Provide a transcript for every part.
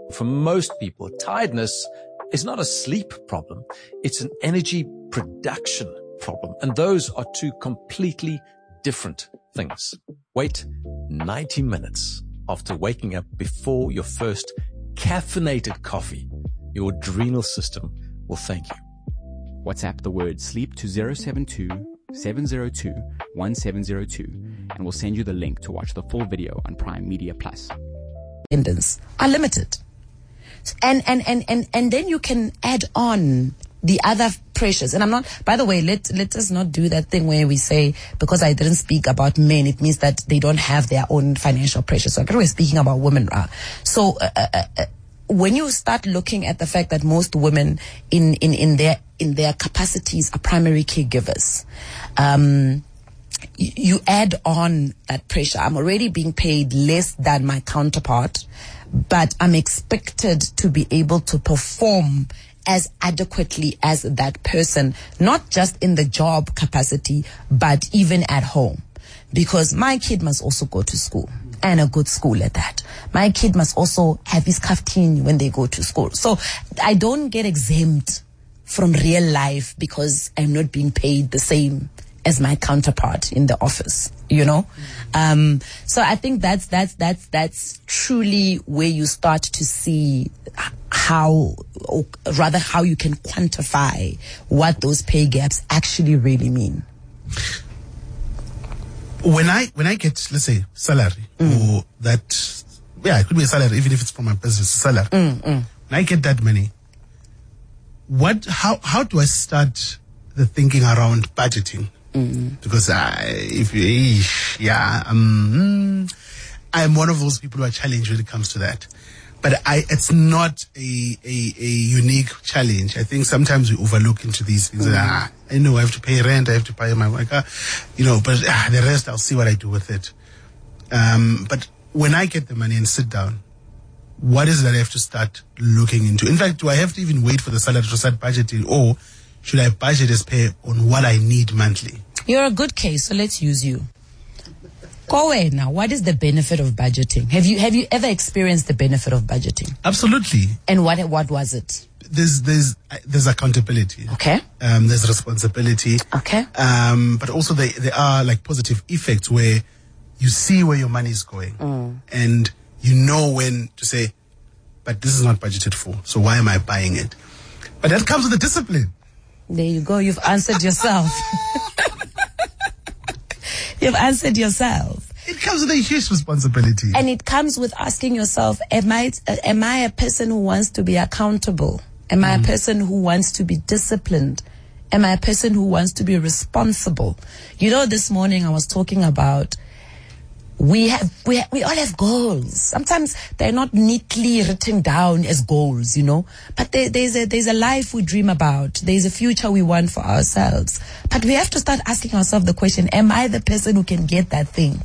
For most people, tiredness is not a sleep problem. It's an energy production problem. And those are two completely different things. Wait 90 minutes after waking up before your first caffeinated coffee. Your adrenal system will thank you. WhatsApp the word sleep to 072-702-1702 and we'll send you the link to watch the full video on Prime Media Plus. Are limited. And then you can add on the other pressures. And I'm not, by the way, let us not do that thing where we say, because I didn't speak about men, it means that they don't have their own financial pressures. So we're speaking about women. So, when you start looking at the fact that most women in their capacities are primary caregivers, you add on that pressure. I'm already being paid less than my counterpart, but I'm expected to be able to perform as adequately as that person, not just in the job capacity, but even at home. Because my kid must also go to school, and a good school at that. My kid must also have his kaftin when they go to school. So I don't get exempt from real life because I'm not being paid the same as my counterpart in the office, you know? So I think that's truly where you start to see how you can quantify what those pay gaps actually really mean. When I get, let's say, salary, or that, it could be a salary, even if it's from my business, salary. When I get that money, how do I start the thinking around budgeting? Because I'm one of those people who are challenged when it comes to that. But it's not a unique challenge. I think sometimes we overlook into these things. I know I have to pay rent, I have to pay my car, but the rest I'll see what I do with it. But when I get the money and sit down, what is it that I have to start looking into? In fact, do I have to even wait for the salary to start budgeting, or should I budget as pay on what I need monthly? You're a good case, so let's use you. Go away now. What is the benefit of budgeting? Have you ever experienced the benefit of budgeting? Absolutely. And what was it? There's accountability. Okay. There's responsibility. Okay. But also there are like positive effects where you see where your money is going, and you know when to say, but this is not budgeted for, so why am I buying it? But that comes with the discipline. There you go. You've answered yourself. You've answered yourself. It comes with a huge responsibility. And it comes with asking yourself, am I a person who wants to be accountable? Am I a person who wants to be disciplined? Am I a person who wants to be responsible? This morning I was talking about we all have goals. Sometimes they're not neatly written down as goals, but there's a life we dream about. There's a future we want for ourselves. But we have to start asking ourselves the question, am I the person who can get that thing?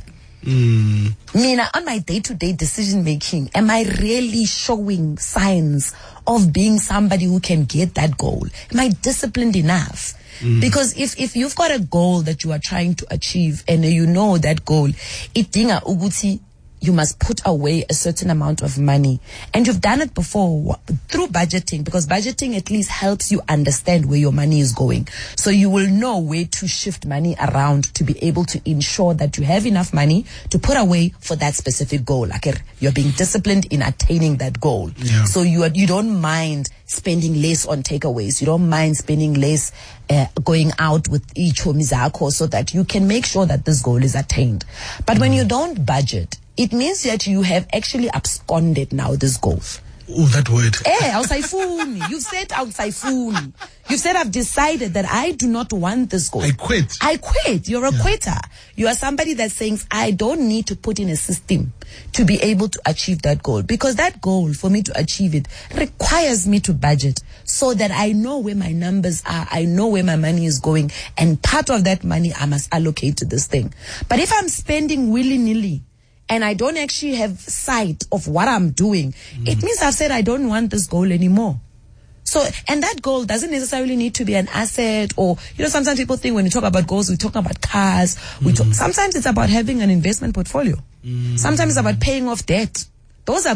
Mina, on my day-to-day decision making, am I really showing signs of being somebody who can get that goal? Am I disciplined enough? Because if you've got a goal that you are trying to achieve and you know that goal, idinga ukuthi you must put away a certain amount of money. And you've done it before through budgeting, because budgeting at least helps you understand where your money is going. So you will know where to shift money around to be able to ensure that you have enough money to put away for that specific goal. Like you're being disciplined in attaining that goal. Yeah. So you don't mind spending less on takeaways. You don't mind spending less going out with each homizako, so that you can make sure that this goal is attained. But when you don't budget, it means that you have actually absconded now this goal. Oh, that word. You've said outsifuni. You've said I've decided that I do not want this goal. I quit. You're a quitter. You are somebody that's saying I don't need to put in a system to be able to achieve that goal, because that goal, for me to achieve it, requires me to budget so that I know where my numbers are, I know where my money is going, and part of that money I must allocate to this thing. But if I'm spending willy-nilly and I don't actually have sight of what I'm doing, it means I've said I don't want this goal anymore. So, and that goal doesn't necessarily need to be an asset, or, sometimes people think when we talk about goals, we talk about cars. Sometimes it's about having an investment portfolio. Sometimes it's about paying off debt. Those are